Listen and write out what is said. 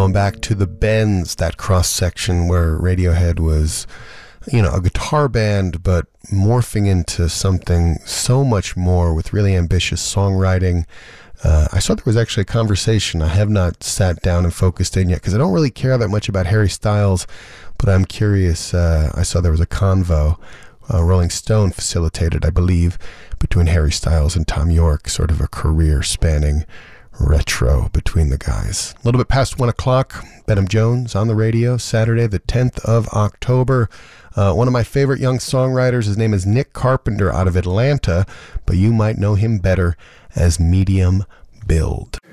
going back to the Bends, that cross section where Radiohead was, a guitar band, but morphing into something so much more with really ambitious songwriting. I saw there was actually a conversation. I have not sat down and focused in yet because I don't really care that much about Harry Styles, but I'm curious. I saw there was a convo Rolling Stone facilitated, I believe, between Harry Styles and Thom Yorke, sort of a career-spanning retro between the guys. A little bit past 1 o'clock, Benham Jones on the radio, Saturday, the 10th of October. One of my favorite young songwriters, his name is Nick Carpenter out of Atlanta, but you might know him better as Medium Build.